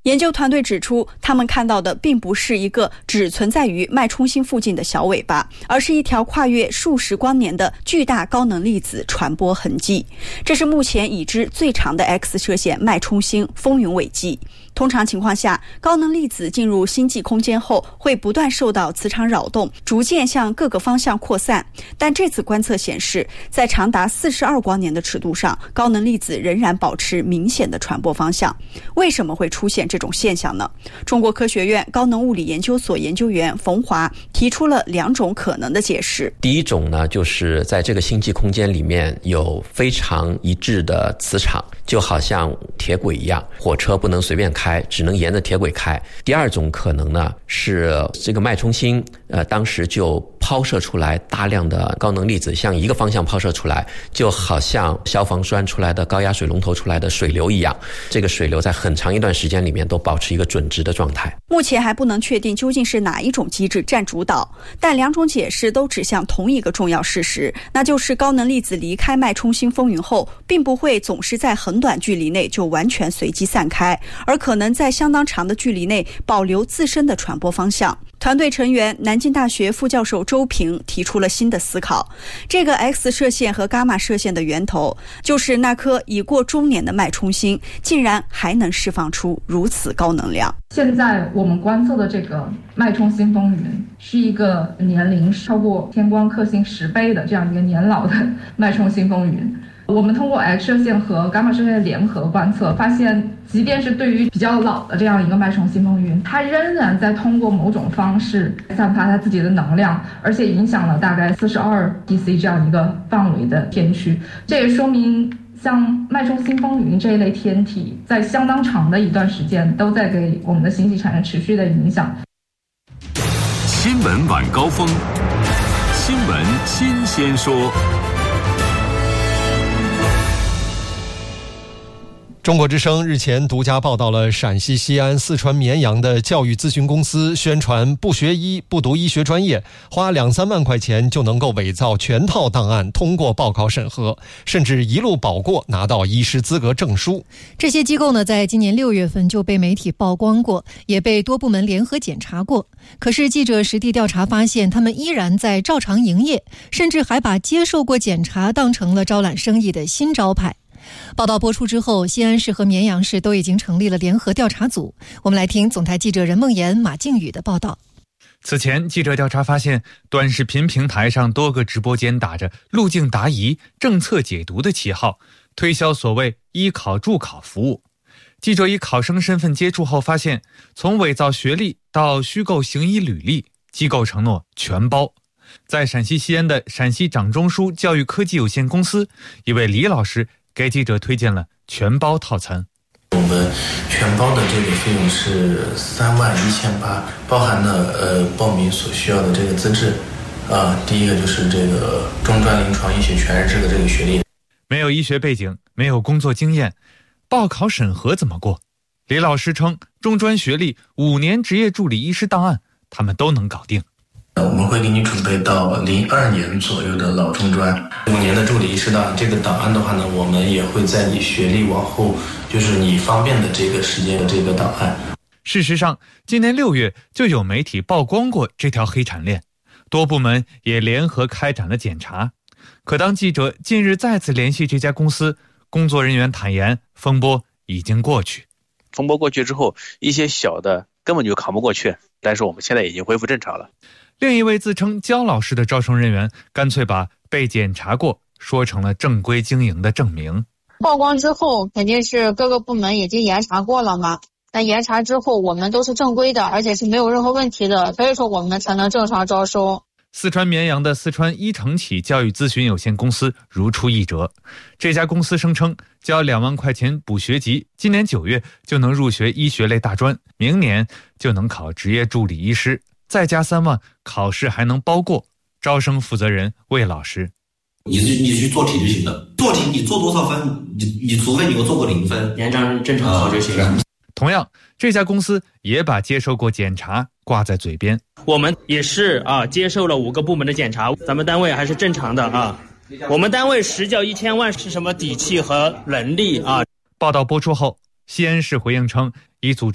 研究团队指出，他们看到的并不是一个只存在于脉冲星附近的小尾巴，而是一条跨越数十光年的巨大高能粒子传播痕迹。这是目前已知最长的 X 射线脉冲星风云尾迹。通常情况下，高能粒子进入星际空间后会不断受到磁场扰动，逐渐向各个方向扩散。但这次观测显示，在长达42光年的尺度上，高能粒子仍然保持明显的传播方向。为什么会出现这种现象呢？中国科学院高能物理研究所研究员冯华提出了2种可能的解释。 第一种呢，就是在这个星际空间里面有非常一致的磁场，就好像铁轨一样，火车不能随便开，只能沿着铁轨开。第二种可能呢，是这个脉冲星当时就抛射出来大量的高能粒子，向一个方向抛射出来，就好像消防栓出来的高压水龙头出来的水流一样，这个水流在很长一段时间里面都保持一个准值的状态。 目前还不能确定究竟是哪一种机制占主导，但2种解释都指向同一个重要事实，那就是高能粒子离开脉冲星风云后，并不会总是在很短距离内就完全随机散开，而可能在相当长的距离内保留自身的传播方向。团队成员南京大学副教授周平提出了新的思考，这个 X 射线和伽马射线的源头就是那颗已过中年的脉冲星竟然还能释放出如此高能量。 现在我们观测的这个脉冲星风云是一个年龄超过天光克星10倍的这样一个年老的脉冲星风云。我们通过 X 射线和伽马射线联合观测，发现即便是对于比较老的这样一个脉冲星风云，它仍然在通过某种方式散发它自己的能量，而且影响了大概42 dC 这样一个范围的天区。这也说明像脉冲星风云这一类天体在相当长的一段时间都在给我们的星系产生持续的影响。 新闻晚高峰，新闻新鲜说。 中国之声日前独家报道了陕西西安、四川绵阳的教育咨询公司宣传不学医、不读医学专业，花2-3万块钱就能够伪造全套档案，通过报考审核，甚至一路保过，拿到医师资格证书。 这些机构呢，在今年6月份就被媒体曝光过，也被多部门联合检查过。可是记者实地调查发现，他们依然在照常营业，甚至还把接受过检查当成了招揽生意的新招牌。报道播出之后，西安市和绵阳市都已经成立了联合调查组。我们来听总台记者任梦妍、马靖宇的报道。 此前，记者调查发现，短视频平台上多个直播间打着路径答疑、政策解读的旗号，推销所谓医考助考服务。记者以考生身份接触后发现，从伪造学历到虚构行医履历，机构承诺全包。在陕西西安的陕西掌中枢教育科技有限公司，一位李老师给记者推荐了全包套餐。 我们全包的这个费用是31800，包含了报名所需要的这个资质。第一个就是这个中专临床医学全日制的这个学历。 没有医学背景，没有工作经验，报考审核怎么过？李老师称，中专学历、5年执业助理医师档案，他们都能搞定。 我们会给你准备到02年左右的老中专，5年的助理医师档案。这个档案的话呢，我们也会在你学历往后，就是你方便的这个时间的这个档案。 事实上，今年6月就有媒体曝光过这条黑产链，多部门也联合开展了检查。可当记者近日再次联系这家公司，工作人员坦言，风波已经过去。 风波过去之后，一些小的根本就扛不过去，但是我们现在已经恢复正常了。 另一位自称焦老师的招生人员干脆把被检查过说成了正规经营的证明。 曝光之后肯定是各个部门已经严查过了嘛，那严查之后我们都是正规的，而且是没有任何问题的，所以说我们才能正常招收。 四川绵阳的四川一城启教育咨询有限公司如出一辙，这家公司声称交2万块钱补学籍，今年9月就能入学医学类大专，明年就能考执业助理医师，再加3万，考试还能包过。招生负责人魏老师： 你去做题就行了，做题你做多少分，你除非你给我做过0分，连正常考就行了。 同样，这家公司也把接受过检查挂在嘴边。 我们也是接受了5个部门的检查，咱们单位还是正常的啊。我们单位实缴1000万是什么底气和能力啊？ 报道播出后，西安市回应称，已组织